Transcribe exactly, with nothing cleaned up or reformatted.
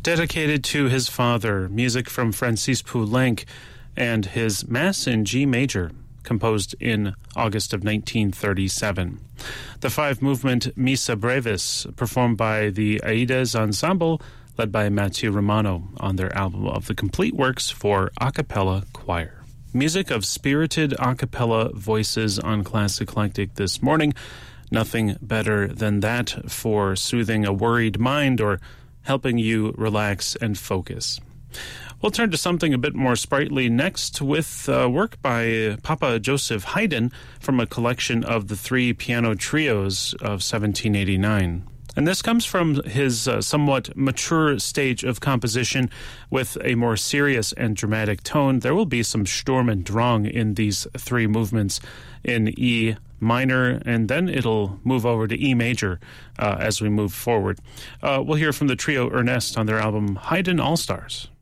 dedicated to his father, music from Francis Poulenc and his Mass in G major, composed in August of nineteen thirty-seven. The five-movement Missa Brevis, performed by the Aides Ensemble, led by Matthew Romano, on their album of the complete works for a cappella choir. Music of spirited a cappella voices on Classic Eclectic this morning. Nothing better than that for soothing a worried mind or helping you relax and focus. We'll turn to something a bit more sprightly next with uh, work by Papa Joseph Haydn from a collection of the three piano trios of seventeen eighty-nine. And this comes from his uh, somewhat mature stage of composition with a more serious and dramatic tone. There will be some Sturm und Drang in these three movements in E minor, and then it'll move over to E major uh, as we move forward. Uh, we'll hear from the trio Ernest on their album Haydn All-Stars.